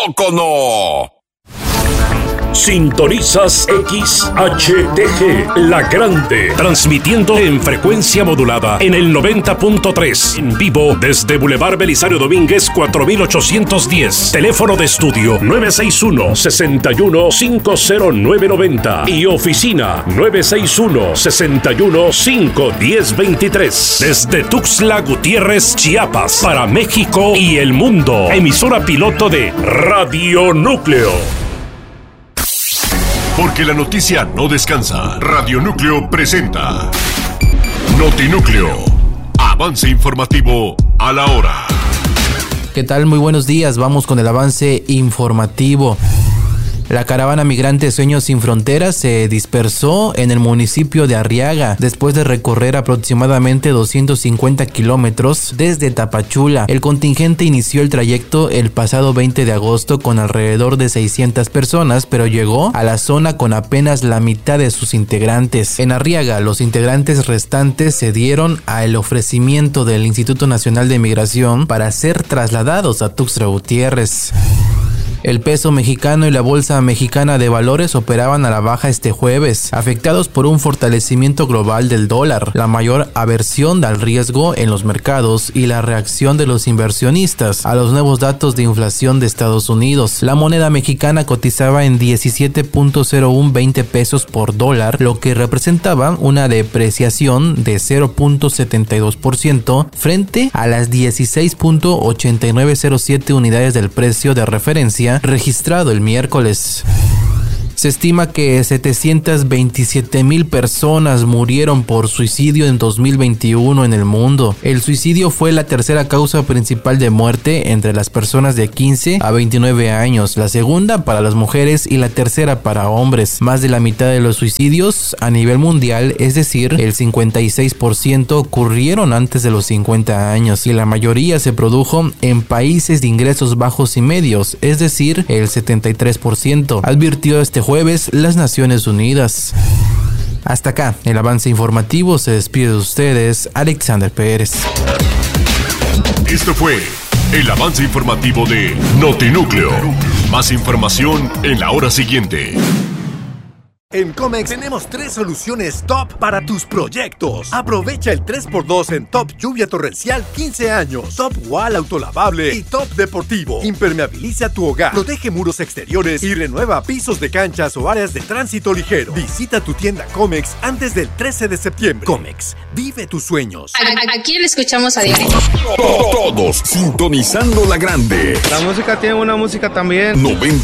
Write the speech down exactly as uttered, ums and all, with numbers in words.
poco no? Sintonizas X H T G, La Grande, transmitiendo en frecuencia modulada en el noventa punto tres, en vivo desde Boulevard Belisario Domínguez cuatro mil ochocientos diez, teléfono de estudio nueve seis uno, seis uno, cinco cero nueve nueve cero y oficina nueve seis uno, seis uno, cinco uno cero dos tres, desde Tuxtla Gutiérrez, Chiapas, para México y el mundo, emisora piloto de Radio Núcleo. Porque la noticia no descansa. Radio Núcleo presenta Notinúcleo, avance informativo a la hora. ¿Qué tal? Muy buenos días, vamos con el avance informativo. La caravana migrante Sueños Sin Fronteras se dispersó en el municipio de Arriaga después de recorrer aproximadamente doscientos cincuenta kilómetros desde Tapachula. El contingente inició el trayecto el pasado veinte de agosto con alrededor de seiscientas personas, pero llegó a la zona con apenas la mitad de sus integrantes. En Arriaga, los integrantes restantes se dieron al ofrecimiento del Instituto Nacional de Migración para ser trasladados a Tuxtla Gutiérrez. El peso mexicano y la bolsa mexicana de valores operaban a la baja este jueves, afectados por un fortalecimiento global del dólar, la mayor aversión al riesgo en los mercados y la reacción de los inversionistas a los nuevos datos de inflación de Estados Unidos. La moneda mexicana cotizaba en diecisiete punto cero uno veinte pesos por dólar, lo que representaba una depreciación de cero punto setenta y dos por ciento frente a las dieciséis punto ochenta y nueve cero siete unidades del precio de referencia registrado el miércoles. Se estima que setecientas veintisiete mil personas murieron por suicidio en dos mil veintiuno en el mundo. El suicidio fue la tercera causa principal de muerte entre las personas de quince a veintinueve años, la segunda para las mujeres y la tercera para hombres. Más de la mitad de los suicidios a nivel mundial, es decir, el cincuenta y seis por ciento, ocurrieron antes de los cincuenta años y la mayoría se produjo en países de ingresos bajos y medios, es decir, el setenta y tres por ciento, advirtió este jueves las Naciones Unidas. Hasta acá el avance informativo, se despide de ustedes Alexander Pérez. Esto fue el avance informativo de Notinúcleo. Más información en la hora siguiente. En Comex tenemos tres soluciones top para tus proyectos. Aprovecha el tres por dos en Top Lluvia Torrencial quince años, Top Wall Autolavable y Top Deportivo. Impermeabiliza tu hogar, protege muros exteriores y renueva pisos de canchas o áreas de tránsito ligero. Visita tu tienda Comex antes del trece de septiembre. Comex, vive tus sueños. Aquí le escuchamos a diario. Todos sintonizando La Grande. La música tiene una música también. noventa